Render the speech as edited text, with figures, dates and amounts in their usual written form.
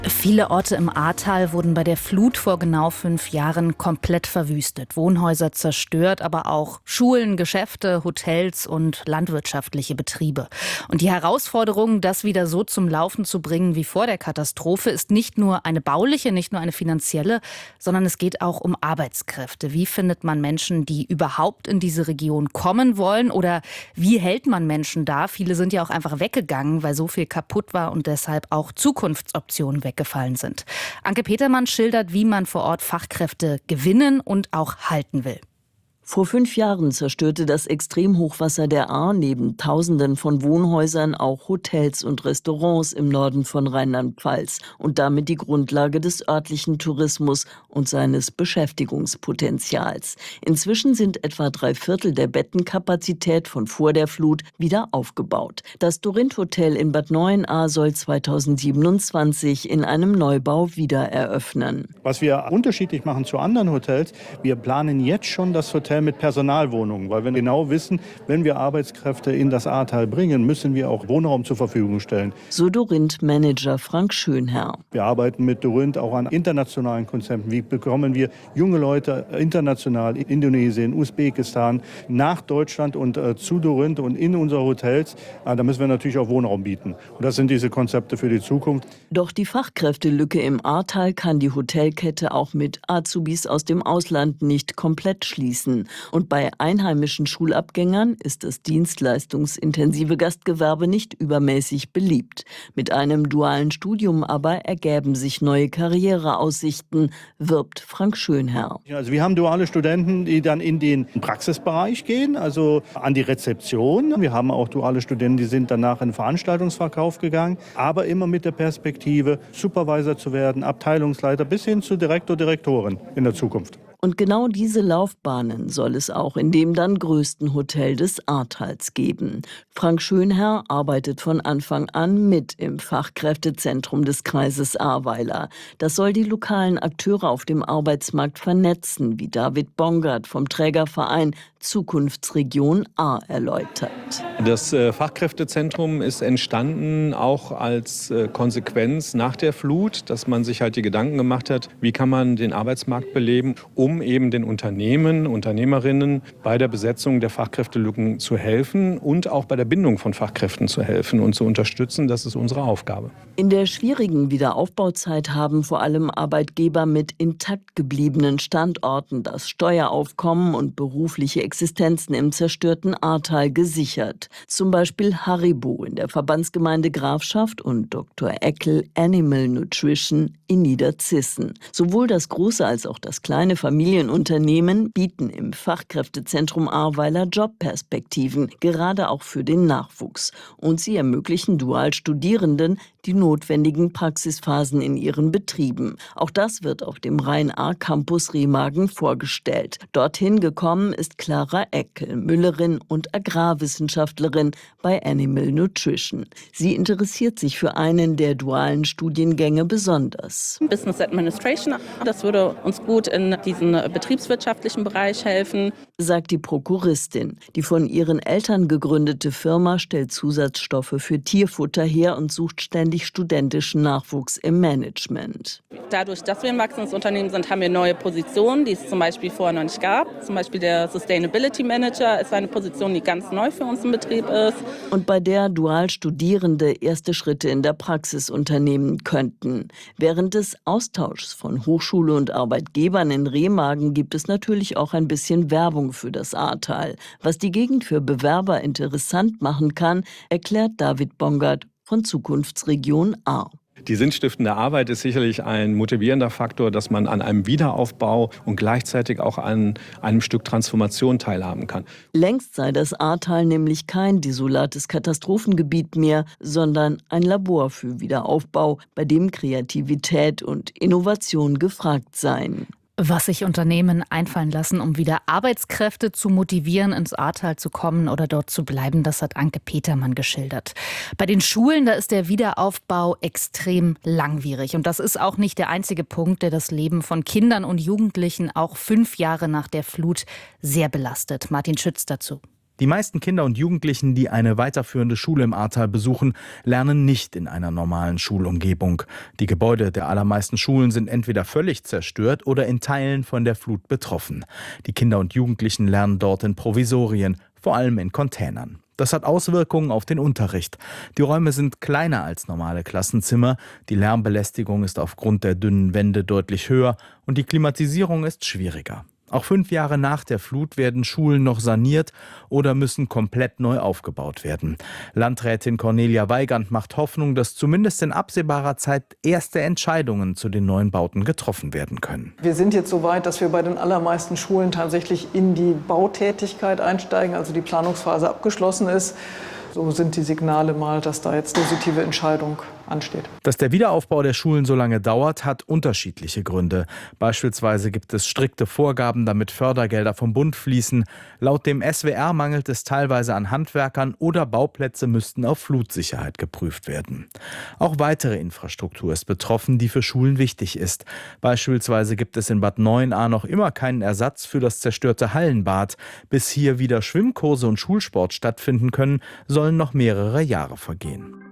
Viele Orte im Ahrtal wurden bei der Flut vor genau 5 Jahren komplett verwüstet. Wohnhäuser zerstört, aber auch Schulen, Geschäfte, Hotels und landwirtschaftliche Betriebe. Und die Herausforderung, das wieder so zum Laufen zu bringen wie vor der Katastrophe, ist nicht nur eine bauliche, nicht nur eine finanzielle, sondern es geht auch um Arbeitskräfte. Wie findet man Menschen, die überhaupt in diese Region kommen wollen? Oder wie hält man Menschen da? Viele sind ja auch einfach weggegangen, weil so viel kaputt war und deshalb auch Zukunftsoptionen weggefallen sind. Anke Petermann schildert, wie man vor Ort Fachkräfte gewinnen und auch halten will. Vor 5 Jahren zerstörte das Extremhochwasser der Ahr neben Tausenden von Wohnhäusern auch Hotels und Restaurants im Norden von Rheinland-Pfalz und damit die Grundlage des örtlichen Tourismus und seines Beschäftigungspotenzials. Inzwischen sind etwa 3/4 der Bettenkapazität von vor der Flut wieder aufgebaut. Das Dorint Hotel in Bad Neuenahr soll 2027 in einem Neubau wieder eröffnen. Was wir unterschiedlich machen zu anderen Hotels, wir planen jetzt schon das Hotel mit Personalwohnungen, weil wir genau wissen, wenn wir Arbeitskräfte in das Ahrtal bringen, müssen wir auch Wohnraum zur Verfügung stellen. So Dorint-Manager Frank Schönherr. Wir arbeiten mit Dorint auch an internationalen Konzepten. Wie bekommen wir junge Leute international, Indonesien, Usbekistan, nach Deutschland und zu Dorint und in unsere Hotels? Da müssen wir natürlich auch Wohnraum bieten. Und das sind diese Konzepte für die Zukunft. Doch die Fachkräftelücke im Ahrtal kann die Hotelkette auch mit Azubis aus dem Ausland nicht komplett schließen. Und bei einheimischen Schulabgängern ist das dienstleistungsintensive Gastgewerbe nicht übermäßig beliebt. Mit einem dualen Studium aber ergäben sich neue Karriereaussichten, wirbt Frank Schönherr. Also wir haben duale Studenten, die dann in den Praxisbereich gehen, also an die Rezeption. Wir haben auch duale Studenten, die sind danach in den Veranstaltungsverkauf gegangen, aber immer mit der Perspektive, Supervisor zu werden, Abteilungsleiter bis hin zu Direktor, Direktorin in der Zukunft. Und genau diese Laufbahnen soll es auch in dem dann größten Hotel des Ahrtals geben. Frank Schönherr arbeitet von Anfang an mit im Fachkräftezentrum des Kreises Ahrweiler. Das soll die lokalen Akteure auf dem Arbeitsmarkt vernetzen, wie David Bongard vom Trägerverein Zukunftsregion Ahr erläutert. Das Fachkräftezentrum ist entstanden auch als Konsequenz nach der Flut, dass man sich halt die Gedanken gemacht hat, wie kann man den Arbeitsmarkt beleben, um eben den Unternehmen, Unternehmerinnen bei der Besetzung der Fachkräftelücken zu helfen und auch bei der Bindung von Fachkräften zu helfen und zu unterstützen. Das ist unsere Aufgabe. In der schwierigen Wiederaufbauzeit haben vor allem Arbeitgeber mit intakt gebliebenen Standorten das Steueraufkommen und berufliche Existenzen im zerstörten Ahrtal gesichert. Zum Beispiel Haribo in der Verbandsgemeinde Grafschaft und Dr. Eckel Animal Nutrition in Niederzissen. Sowohl das große als auch das kleine Familienunternehmen bieten im Fachkräftezentrum Ahrweiler Jobperspektiven, gerade auch für den Nachwuchs. Und sie ermöglichen Dualstudierenden die notwendigen Praxisphasen in ihren Betrieben. Auch das wird auf dem Rhein-Ahr-Campus Remagen vorgestellt. Dorthin gekommen ist Clara Eckel, Müllerin und Agrarwissenschaftlerin bei Animal Nutrition. Sie interessiert sich für einen der dualen Studiengänge besonders. Business Administration, das würde uns gut in diesen betriebswirtschaftlichen Bereich helfen, sagt die Prokuristin. Die von ihren Eltern gegründete Firma stellt Zusatzstoffe für Tierfutter her und sucht ständig studentischen Nachwuchs im Management. Dadurch, dass wir ein wachsendes Unternehmen sind, haben wir neue Positionen, die es zum Beispiel vorher noch nicht gab. Zum Beispiel der Sustainability Manager ist eine Position, die ganz neu für uns im Betrieb ist. Und bei der Dualstudierende erste Schritte in der Praxis unternehmen könnten. Während des Austauschs von Hochschule und Arbeitgebern in Remagen gibt es natürlich auch ein bisschen Werbung für das Ahrtal. Was die Gegend für Bewerber interessant machen kann, erklärt David Bongard von Zukunftsregion Ahr. Die sinnstiftende Arbeit ist sicherlich ein motivierender Faktor, dass man an einem Wiederaufbau und gleichzeitig auch an einem Stück Transformation teilhaben kann. Längst sei das Ahrtal nämlich kein desolates Katastrophengebiet mehr, sondern ein Labor für Wiederaufbau, bei dem Kreativität und Innovation gefragt seien. Was sich Unternehmen einfallen lassen, um wieder Arbeitskräfte zu motivieren, ins Ahrtal zu kommen oder dort zu bleiben, das hat Anke Petermann geschildert. Bei den Schulen, da ist der Wiederaufbau extrem langwierig. Und das ist auch nicht der einzige Punkt, der das Leben von Kindern und Jugendlichen auch 5 Jahre nach der Flut sehr belastet. Martin Schütz dazu. Die meisten Kinder und Jugendlichen, die eine weiterführende Schule im Ahrtal besuchen, lernen nicht in einer normalen Schulumgebung. Die Gebäude der allermeisten Schulen sind entweder völlig zerstört oder in Teilen von der Flut betroffen. Die Kinder und Jugendlichen lernen dort in Provisorien, vor allem in Containern. Das hat Auswirkungen auf den Unterricht. Die Räume sind kleiner als normale Klassenzimmer, die Lärmbelästigung ist aufgrund der dünnen Wände deutlich höher und die Klimatisierung ist schwieriger. Auch 5 Jahre nach der Flut werden Schulen noch saniert oder müssen komplett neu aufgebaut werden. Landrätin Cornelia Weigand macht Hoffnung, dass zumindest in absehbarer Zeit erste Entscheidungen zu den neuen Bauten getroffen werden können. Wir sind jetzt so weit, dass wir bei den allermeisten Schulen tatsächlich in die Bautätigkeit einsteigen, also die Planungsphase abgeschlossen ist. So sind die Signale mal, dass da jetzt positive Entscheidung ansteht. Dass der Wiederaufbau der Schulen so lange dauert, hat unterschiedliche Gründe. Beispielsweise gibt es strikte Vorgaben, damit Fördergelder vom Bund fließen. Laut dem SWR mangelt es teilweise an Handwerkern oder Bauplätze müssten auf Flutsicherheit geprüft werden. Auch weitere Infrastruktur ist betroffen, die für Schulen wichtig ist. Beispielsweise gibt es in Bad Neuenahr noch immer keinen Ersatz für das zerstörte Hallenbad. Bis hier wieder Schwimmkurse und Schulsport stattfinden können, sollen noch mehrere Jahre vergehen.